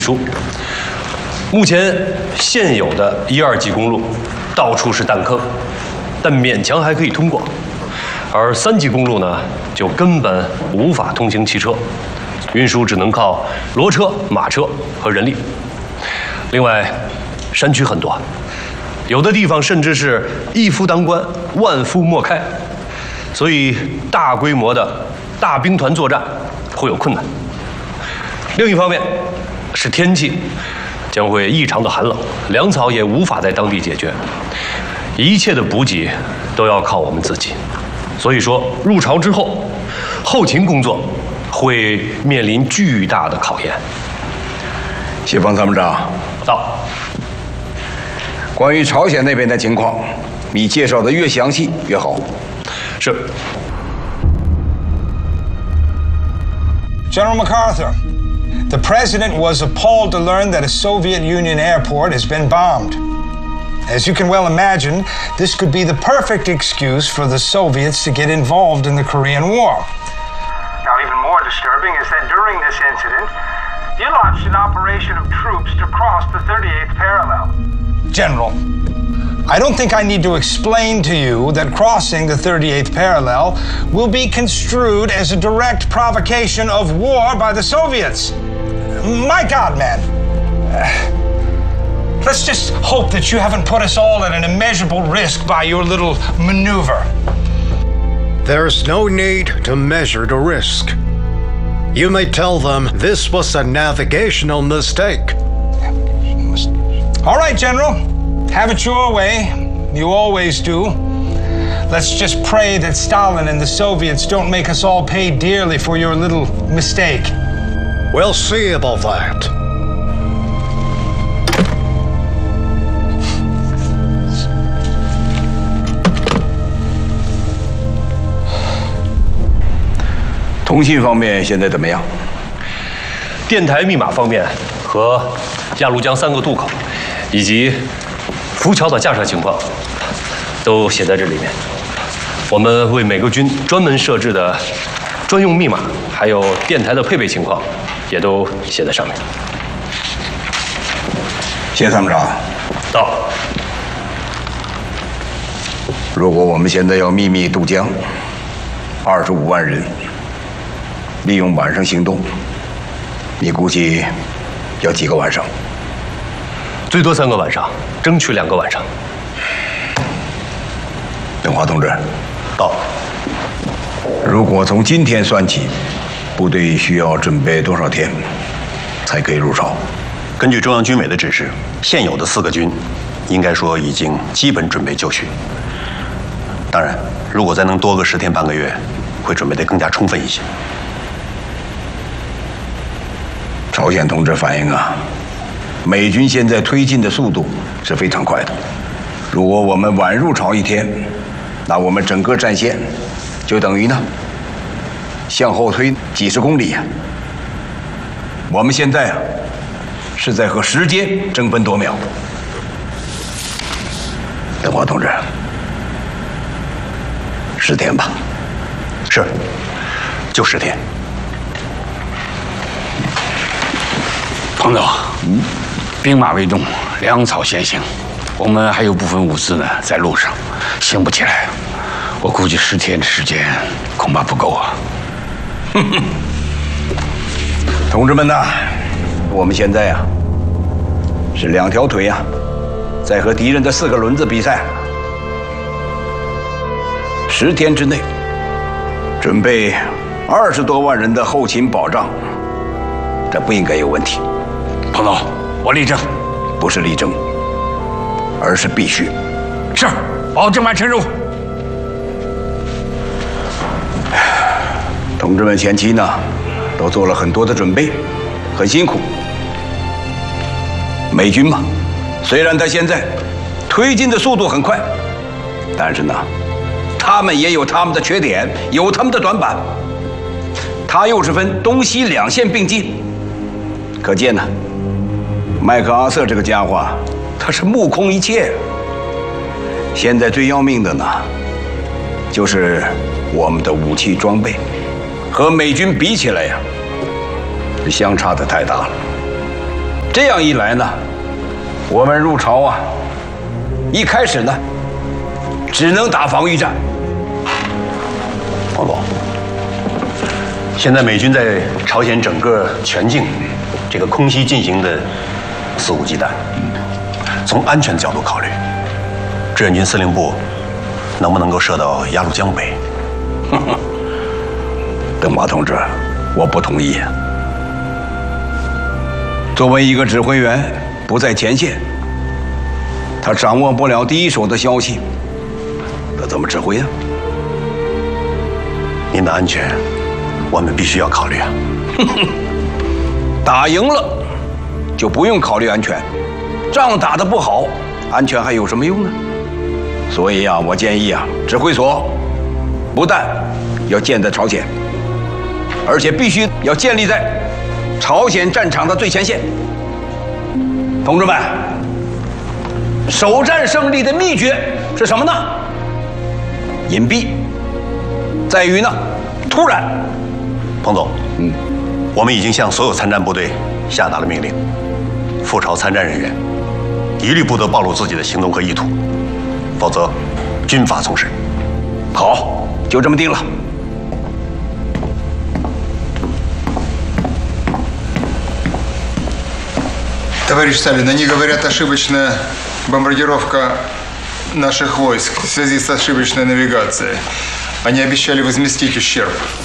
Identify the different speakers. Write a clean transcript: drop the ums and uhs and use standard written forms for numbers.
Speaker 1: 书。目前现有的1、2级公路到处是弹坑，但勉强还可以通过；而3级公路呢，就根本无法通行汽车，运输只能靠骡车、马车和人力。另外，山区很多，有的地方甚至是一夫当关，万夫莫开，所以大规模的大兵团作战会有困难。另一方面是天气将会异常的寒冷，粮草也无法在当地解决，一切的补给都要靠我们自己。所以说，入朝之后，后勤工作会面临巨大的考验。
Speaker 2: 谢方参谋长，
Speaker 1: 到。
Speaker 2: 关于朝鲜那边的情况，你介绍的越详细越好。
Speaker 1: 是。
Speaker 3: General MacArthur, the president was appalled to learn that a Soviet Union airport has been bombed. As you can well imagine, this could be the perfect excuse for the Soviets to get involved in the Korean War. Now, even more disturbing is that during this incident, you launched an operation of troops to cross the 38th parallel. General, I don't think I need to explain to you that crossing the 38th parallel will be construed as a direct provocation of war by the Soviets. My God, man. Let's just hope that you haven't put us all at an immeasurable risk by your little maneuver.
Speaker 4: There's no need to measure the risk. You may tell them this was a navigational mistake.
Speaker 3: All right, General. Have it your way. You always do. Let's just pray that Stalin and the Soviets don't make us all pay dearly for your little mistake.
Speaker 4: We'll see about that.
Speaker 2: 通信方面现在怎么样？
Speaker 1: 电台密码方面和鸭绿江3个渡口，以及浮桥的架设情况，都写在这里面。我们为每个军专门设置的专用密码，还有电台的配备情况，也都写在上面。
Speaker 2: 谢参谋长。
Speaker 1: 到。
Speaker 2: 如果我们现在要秘密渡江，25万人，利用晚上行动，你估计要几个晚上？
Speaker 1: 最多3个晚上，争取2个晚上。
Speaker 2: 邓华同志，
Speaker 1: 到。
Speaker 2: 如果从今天算起，部队需要准备多少天才可以入朝？
Speaker 5: 根据中央军委的指示，现有的4个军，应该说已经基本准备就绪。当然，如果再能多个10天半个月，会准备得更加充分一些。
Speaker 2: 朝鲜同志反映啊，美军现在推进的速度是非常快的。如果我们晚入朝1天，那我们整个战线就等于呢向后推几十公里啊。我们现在啊是在和时间争分夺秒。邓华同志，10天吧。
Speaker 5: 是，就10天。
Speaker 6: 彭总，兵马未动，粮草先行，我们还有部分物资呢，在路上，行不起来。我估计10天的时间恐怕不够啊。
Speaker 2: 同志们呐，我们现在呀是2条腿呀，在和敌人的4个轮子比赛。10天之内，准备20多万人的后勤保障，这不应该有问题。
Speaker 6: 彭总，我力争。
Speaker 2: 不是力争，而是必须。
Speaker 6: 是，保证完成任务。
Speaker 2: 同志们前期呢，都做了很多的准备，很辛苦。美军嘛，虽然他现在推进的速度很快，但是呢，他们也有他们的缺点，有他们的短板。他又是分东西2线并进，可见呢，麦克阿瑟这个家伙，他是目空一切。现在最要命的呢，就是我们的武器装备和美军比起来呀，相差的太大了。 这样一来呢，我们入朝啊，一开始呢，只能打防御战。
Speaker 5: 彭总，现在美军在朝鲜整个全境这个空袭进行的肆无忌惮，从安全角度考虑，志愿军司令部能不能够射到鸭绿江北？
Speaker 2: 邓马同志，我不同意。作为一个指挥员，不在前线，他掌握不了第一手的消息，他怎么指挥啊？
Speaker 5: 您的安全，我们必须要考虑啊！
Speaker 2: 打赢了，就不用考虑安全；仗打得不好，安全还有什么用呢？所以啊，我建议啊，指挥所不但要建在朝鲜，而且必须要建立在朝鲜战场的最前线。同志们，首战胜利的秘诀是什么呢？隐蔽，在于呢，突然。
Speaker 5: 彭总，我们已经向所有参战部队下达了命令，赴朝参战人员一律不得暴露自己的行动和意图，否则军法从事。
Speaker 2: 好，就这么定了。
Speaker 7: Товарищ Сталин, они говорят ошибочная бомбардировка наших войск в связи с ошибочной навигацией. Они обещали возместить ущерб.